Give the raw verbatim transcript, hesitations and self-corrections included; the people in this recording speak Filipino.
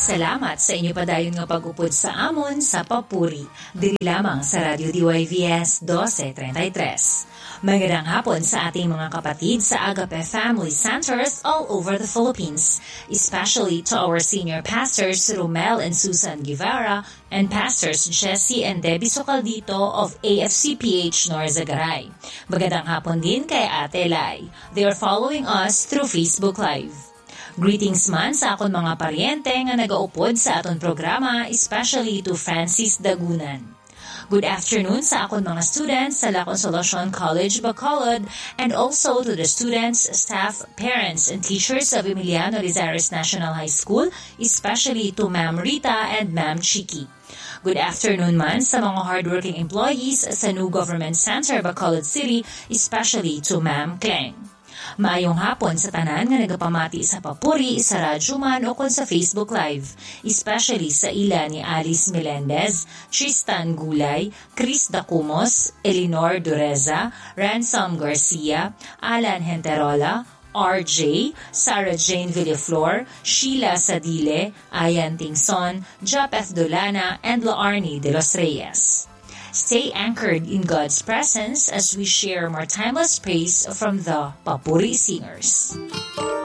Salamat sa inyo padayon nga pag-upod sa amon sa Papuri, diri lamang sa Radio D Y V S twelve thirty-three. Magandang hapon sa ating mga kapatid sa Agape Family Centers all over the Philippines, especially to our senior pastors Romel and Susan Guevara and pastors Jesse and Debbie Socaldito of A F C P H Norzagaray. Magandang hapon din kay Ate Lai. They are following us through Facebook Live. Greetings man sa akong mga paryente nga nagaupod sa aton programa, especially to Francis Dagunan. Good afternoon sa akong mga students sa La Consolacion College, Bacolod, and also to the students, staff, parents, and teachers of Emiliano Rizales National High School, especially to Ma'am Rita and Ma'am Chiki. Good afternoon man sa mga hardworking employees sa New Government Center, Bacolod City, especially to Ma'am Kleng. Maayong hapon sa tanan nga nagapamati sa Papuri, sa radyo man o kon sa Facebook Live, especially sa ila ni Alice Melendez, Tristan Gulay, Chris Dacumos, Elinor Dureza, Ransom Garcia, Alan Henterola, R J, Sarah Jane Villaflor, Sheila Sadile, Ayan Tingson, Jap F. Dolana, and Laarni de los Reyes. Stay anchored in God's presence as we share more timeless praise from the Papuri Singers.